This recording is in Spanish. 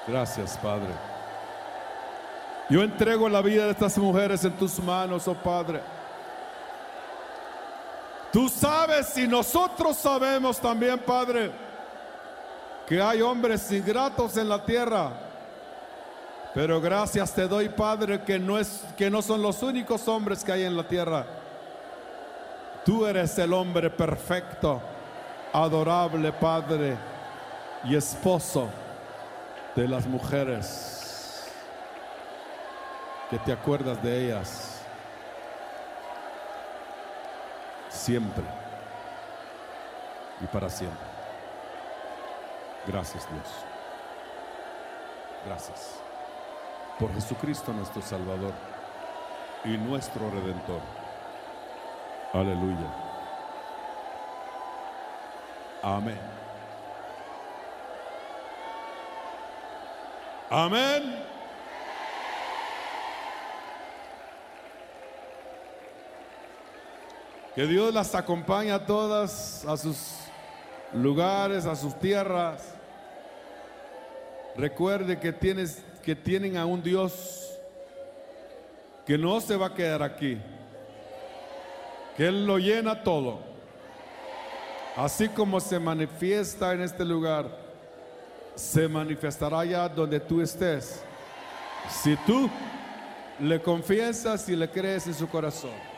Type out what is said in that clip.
Gracias, Padre. Yo entrego la vida de estas mujeres en tus manos, oh Padre. Tú sabes y nosotros sabemos también, Padre, que hay hombres ingratos en la tierra. Pero gracias te doy, Padre, que no son los únicos hombres que hay en la tierra. Tú eres el hombre perfecto, adorable, Padre, y esposo de las mujeres, que te acuerdas de ellas siempre y para siempre. Gracias, Dios. Gracias por Jesucristo nuestro Salvador y nuestro Redentor. Aleluya. Amén. Amén. Que Dios las acompañe a todas a sus lugares, a sus tierras. Recuerde que tienen a un Dios que no se va a quedar aquí, que Él lo llena todo. Así como se manifiesta en este lugar, se manifestará allá donde tú estés, si tú le confiesas y le crees en su corazón.